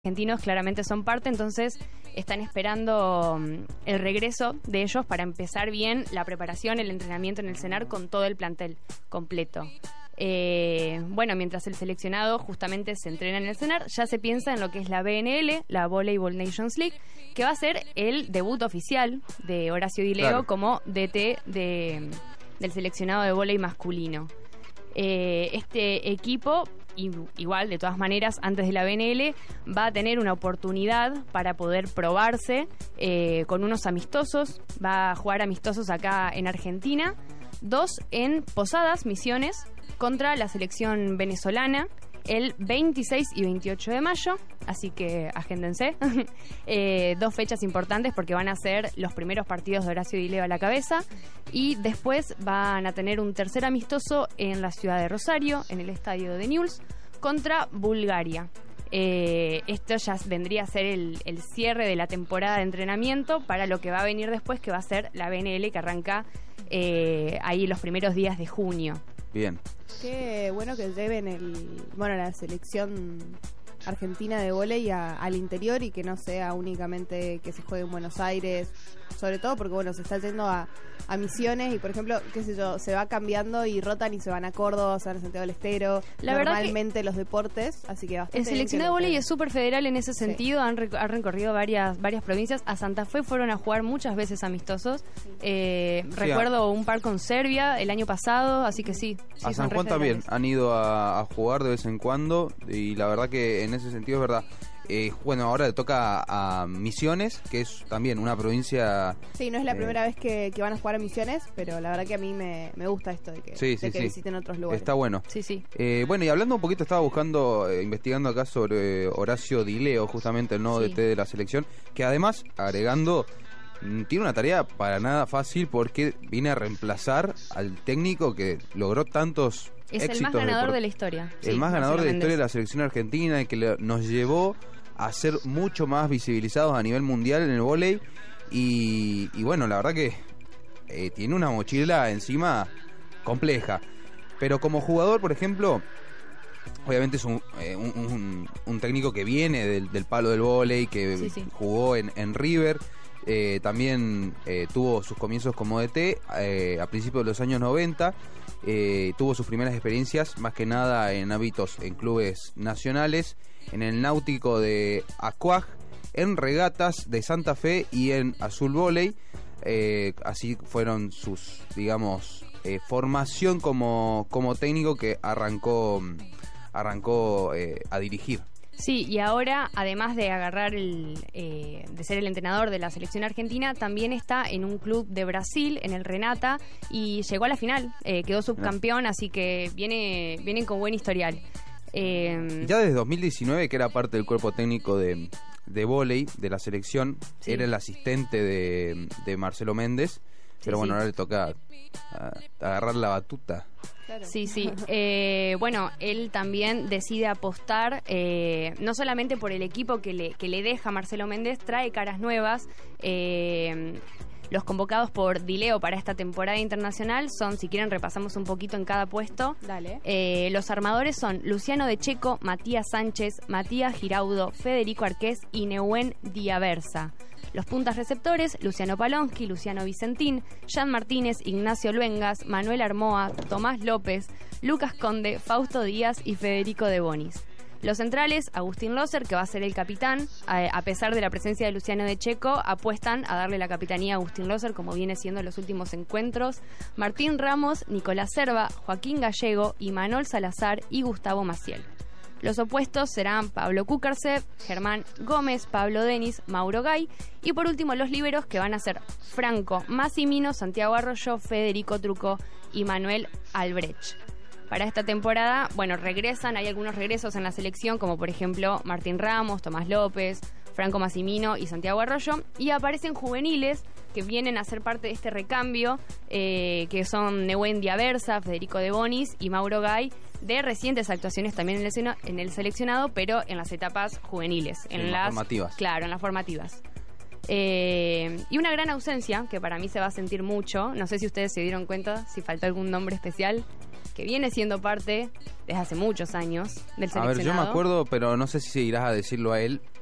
argentinos claramente son parte, entonces están esperando el regreso de ellos para empezar bien la preparación, el entrenamiento en el CENAR con todo el plantel completo. Bueno, mientras el seleccionado justamente se entrena en el CENAR, ya se piensa en lo que es la BNL, la Volleyball Nations League, que va a ser el debut oficial de Horacio Di Leo, claro, como DT del seleccionado de vóley masculino. Este equipo, igual de todas maneras, antes de la BNL, va a tener una oportunidad para poder probarse con unos amistosos. Va a jugar amistosos acá en Argentina, 2 en Posadas, Misiones, contra la selección venezolana el 26 y 28 de mayo, así que agéndense. 2 fechas importantes porque van a ser los primeros partidos de Horacio Di Leo a la cabeza, y después van a tener un tercer amistoso en la ciudad de Rosario, en el estadio de Newell's, contra Bulgaria. Esto ya vendría a ser el cierre de la temporada de entrenamiento para lo que va a venir después, que va a ser la BNL, que arranca ahí los primeros días de junio. Bien. Qué bueno que lleven la selección argentina de vóley al interior y que no sea únicamente que se juegue en Buenos Aires, sobre todo porque se está yendo a Misiones y, por ejemplo, qué sé yo, se va cambiando y rotan y se van a Córdoba, se van a Santiago del Estero, normalmente los deportes, así que bastante. El seleccionado de vóley es súper federal en ese sentido, sí. Han recorrido varias provincias. A Santa Fe fueron a jugar muchas veces amistosos, recuerdo un par con Serbia el año pasado, así que sí a San Juan también han ido a jugar de vez en cuando, y la verdad que en ese sentido es verdad. Ahora le toca a Misiones, que es también una provincia... Sí, no es la primera vez que van a jugar a Misiones, pero la verdad que a mí me gusta esto de que visiten otros lugares. Está bueno. Sí. Y hablando un poquito, estaba investigando acá sobre Horacio Di Leo, justamente el nuevo DT de la selección, que además, agregando, tiene una tarea para nada fácil porque viene a reemplazar al técnico que logró tantos... Es el más ganador de la historia. El más ganador de la historia de la selección argentina, y que nos llevó a ser mucho más visibilizados a nivel mundial en el vóley. Y la verdad que tiene una mochila encima compleja. Pero como jugador, por ejemplo, obviamente es un técnico que viene del palo del vóley, que jugó en River. También tuvo sus comienzos como DT a principios de los años 90. Tuvo sus primeras experiencias más que nada en hábitos en clubes nacionales, en el Náutico de Acuaj, en Regatas de Santa Fe y en Azul Vóley. Así fueron sus, formación como técnico, que arrancó a dirigir. Sí, y ahora, además de agarrar de ser el entrenador de la selección argentina, también está en un club de Brasil, en el Renata, y llegó a la final, quedó subcampeón, así que vienen con buen historial. Ya desde 2019, que era parte del cuerpo técnico de vóley de la selección, era el asistente de Marcelo Méndez, pero ahora le toca agarrar la batuta. Claro. Sí. Él también decide apostar no solamente por el equipo que le deja Marcelo Méndez, trae caras nuevas. Los convocados por Di Leo para esta temporada internacional son, si quieren repasamos un poquito en cada puesto. Dale. Los armadores son Luciano De Checo, Matías Sánchez, Matías Giraudo, Federico Arqués y Nehuen Diaversa. Los puntas receptores, Luciano Palonsky, Luciano Vicentín, Jan Martínez, Ignacio Luengas, Manuel Armoa, Tomás López, Lucas Conde, Fausto Díaz y Federico De Bonis. Los centrales, Agustín Loser, que va a ser el capitán. A pesar de la presencia de Luciano De Checo, apuestan a darle la capitanía a Agustín Loser, como viene siendo en los últimos encuentros. Martín Ramos, Nicolás Serva, Joaquín Gallego, Imanol Salazar y Gustavo Maciel. Los opuestos serán Pablo Kukarcev, Germán Gómez, Pablo Denis, Mauro Gay, y por último los líberos, que van a ser Franco Massimino, Santiago Arroyo, Federico Trucco y Manuel Albrecht. Para esta temporada, hay algunos regresos en la selección, como por ejemplo Martín Ramos, Tomás López, Franco Massimino y Santiago Arroyo, y aparecen juveniles que vienen a ser parte de este recambio, que son Nehuen Diaversa, Federico De Bonis y Mauro Gay, de recientes actuaciones también en el seleccionado, pero en las etapas juveniles, en las formativas. Claro, en las formativas. Y una gran ausencia, que para mí se va a sentir mucho, no sé si ustedes se dieron cuenta, si faltó algún nombre especial. que viene siendo parte desde hace muchos años del A seleccionado. ver, yo me acuerdo, pero no sé si irás a decirlo a él,